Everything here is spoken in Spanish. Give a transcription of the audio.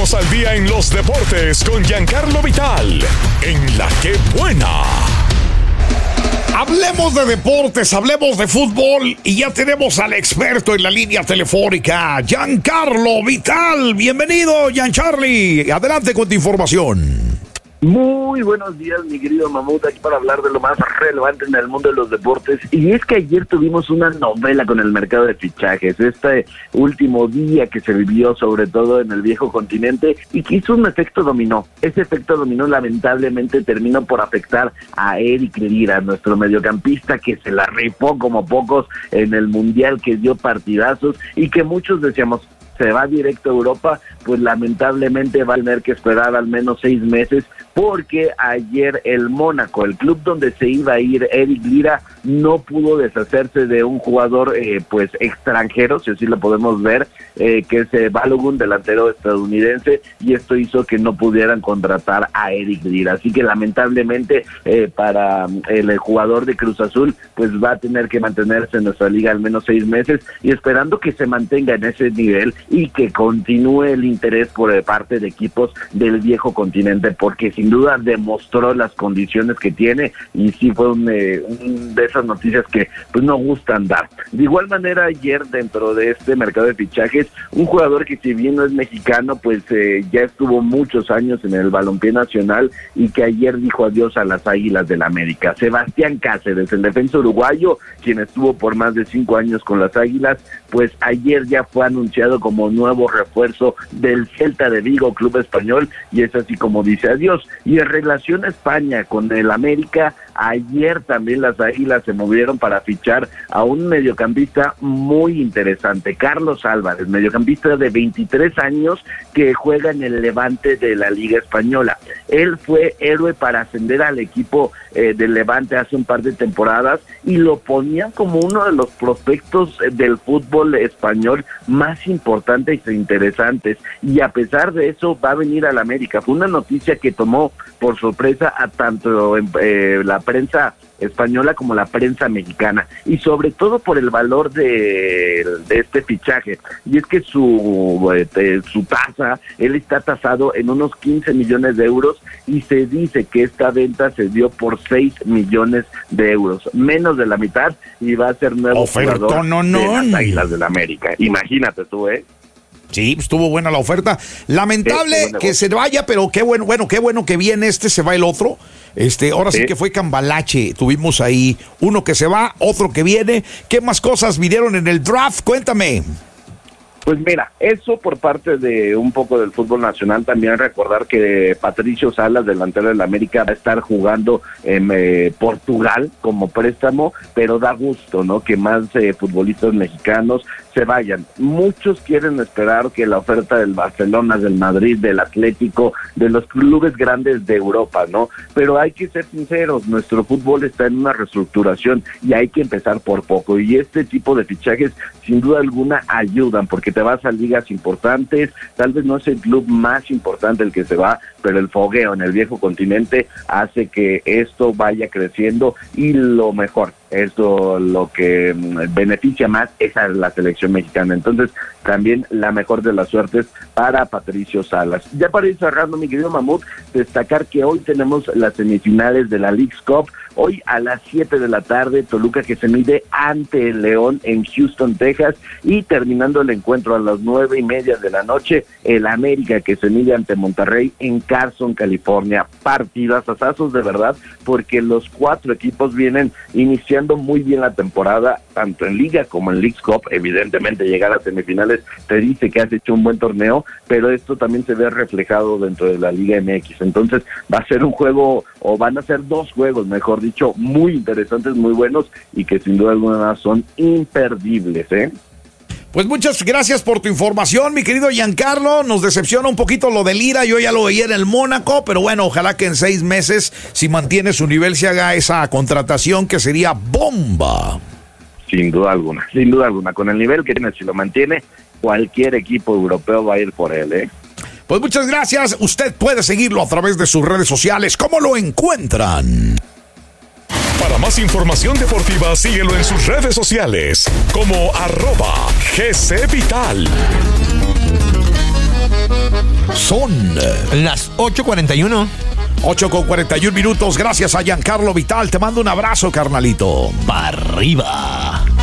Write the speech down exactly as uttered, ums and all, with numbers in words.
Ponnos al día en los deportes con Giancarlo Vital, en La Que Buena. Hablemos de deportes, hablemos de fútbol y ya tenemos al experto en la línea telefónica, Giancarlo Vital. Bienvenido, Giancarli. Adelante con tu información. Muy buenos días, mi querido Mamut, aquí para hablar de lo más relevante en el mundo de los deportes. Y es que ayer tuvimos una novela con el mercado de fichajes, este último día que se vivió sobre todo en el viejo continente y que hizo un efecto dominó. Ese efecto dominó lamentablemente terminó por afectar a Eric Lira, nuestro mediocampista que se la rifó como pocos en el Mundial, que dio partidazos y que muchos decíamos, se va directo a Europa, pues lamentablemente va a tener que esperar al menos seis meses, porque ayer el Mónaco, el club donde se iba a ir Eric Lira, no pudo deshacerse de un jugador eh, pues extranjero, si así lo podemos ver, eh, que es eh, Balogun, delantero estadounidense, y esto hizo que no pudieran contratar a Eric Lira. Así que lamentablemente eh, para el, el jugador de Cruz Azul, pues va a tener que mantenerse en nuestra liga al menos seis meses, y esperando que se mantenga en ese nivel y que continúe el interés por parte de equipos del viejo continente, porque sin duda demostró las condiciones que tiene y sí fue un, eh, un de esas noticias que pues no gustan dar. De igual manera, ayer dentro de este mercado de fichajes, un jugador que si bien no es mexicano, pues eh, ya estuvo muchos años en el balompié nacional y que ayer dijo adiós a las Águilas del América. Sebastián Cáceres, el defensa uruguayo, quien estuvo por más de cinco años con las Águilas, pues ayer ya fue anunciado como nuevo refuerzo del Celta de Vigo, club español, y es así como dice adiós. Y en relación a España con el América, ayer también las Águilas se movieron para fichar a un mediocampista muy interesante, Carlos Álvarez, mediocampista de veintitrés años que juega en el Levante de la Liga Española. Él fue héroe para ascender al equipo eh, del Levante hace un par de temporadas y lo ponían como uno de los prospectos del fútbol español más importantes e interesantes, y a pesar de eso va a venir al América. Fue una noticia que tomó por sorpresa a tanto eh, la prensa española como la prensa mexicana, y sobre todo por el valor de, de este fichaje, y es que su eh, su tasa, él está tasado en unos quince millones de euros, y se dice que esta venta se dio por seis millones de euros, menos de la mitad, y va a ser nuevo Ofertón, jugador no, no. de las Águilas del América. Imagínate tú, ¿eh? Sí, estuvo buena la oferta. Lamentable sí, que se vaya, pero qué bueno, bueno, qué bueno que viene este, se va el otro. Este, ahora sí, sí que fue cambalache. Tuvimos ahí uno que se va, otro que viene. ¿Qué más cosas vinieron en el draft? Cuéntame. Pues mira, eso por parte de un poco del fútbol nacional. También recordar que Patricio Salas, delantero del América, va a estar jugando en eh, Portugal como préstamo, pero da gusto, ¿no?, que más eh, futbolistas mexicanos se vayan. Muchos quieren esperar que la oferta del Barcelona, del Madrid, del Atlético, de los clubes grandes de Europa, ¿no? Pero hay que ser sinceros, nuestro fútbol está en una reestructuración y hay que empezar por poco, y este tipo de fichajes sin duda alguna ayudan, porque te vas a ligas importantes, tal vez no es el club más importante el que se va, pero el fogueo en el viejo continente hace que esto vaya creciendo, y lo mejor, esto lo que beneficia más es a la selección mexicana. Entonces también la mejor de las suertes para Patricio Salas. Ya para ir cerrando, mi querido Mamut, destacar que hoy tenemos las semifinales de la Leagues Cup. Hoy a las siete de la tarde, Toluca que se mide ante el León en Houston, Texas, y terminando el encuentro a las nueve y media de la noche, el América que se mide ante Monterrey en Carson, California. Partidazazos de verdad, porque los cuatro equipos vienen iniciando muy bien la temporada, tanto en Liga como en Leagues Cup. Evidentemente llegar a semifinales te dice que has hecho un buen torneo, pero esto también se ve reflejado dentro de la Liga M X. Entonces va a ser un juego, o van a ser dos juegos, mejor dicho, muy interesantes, muy buenos, y que sin duda alguna son imperdibles, ¿eh? Pues muchas gracias por tu información, mi querido Giancarlo. Nos decepciona un poquito lo de Lira, yo ya lo veía en el Mónaco, pero bueno, ojalá que en seis meses, si mantiene su nivel, se haga esa contratación que sería bomba. Sin duda alguna, sin duda alguna, con el nivel que tiene, si lo mantiene, cualquier equipo europeo va a ir por él, ¿eh? Pues muchas gracias, usted puede seguirlo a través de sus redes sociales. ¿Cómo lo encuentran? Para más información deportiva, síguelo en sus redes sociales como arroba G C Vital. son las ocho cuarenta y uno. ocho con cuarenta y un minutos. Gracias a Giancarlo Vital. Te mando un abrazo, carnalito. ¡Para arriba!